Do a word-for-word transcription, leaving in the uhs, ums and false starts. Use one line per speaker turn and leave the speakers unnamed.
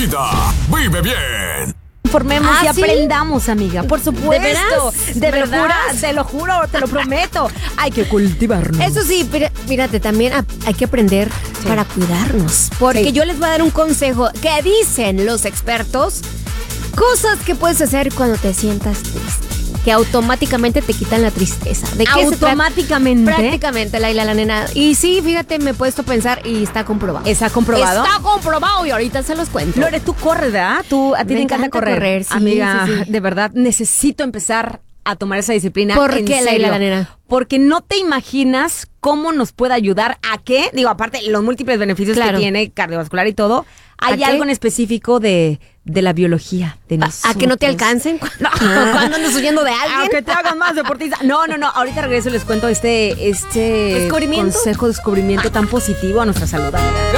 vida. Vive bien.
Informemos
¿Ah,
y
sí?
aprendamos, amiga. Por supuesto.
¿De veras?
¿De
¿De
verdad?
verdad?
Te lo juro, te lo prometo. Hay que cultivarnos.
Eso sí, pero fíjate, también a- hay que aprender
Sí.
para cuidarnos. Porque
Sí.
yo les voy a dar un consejo que dicen los expertos. Cosas que puedes hacer cuando te sientas triste, que automáticamente te quitan la tristeza. ¿De qué se trata?
Automáticamente.
Prácticamente, Laila, la nena. Y sí, fíjate, me he puesto a pensar y está comprobado.
¿Está comprobado?
Está comprobado y ahorita se los cuento.
Lore, tú corres, ¿verdad? Tú, a ti
Me
te encanta,
encanta
correr.
correr, sí,
Amiga,
sí, sí.
de verdad, necesito empezar a tomar esa disciplina.
¿Por
en
qué,
serio.
Laila, la nena?
Porque no te imaginas cómo nos puede ayudar a qué. Digo, aparte, los múltiples beneficios
Claro.
que tiene cardiovascular y todo. Hay
¿A
algo
qué?
en específico de, de la biología de
¿A,
nosotros.
a que no te alcancen?
No.
¿Cuándo andas huyendo de alguien?
Aunque te hagan más deportista. No, no, no. Ahorita regreso y les cuento este, este
¿Descubrimiento?
consejo, descubrimiento tan positivo a nuestra salud, amiga.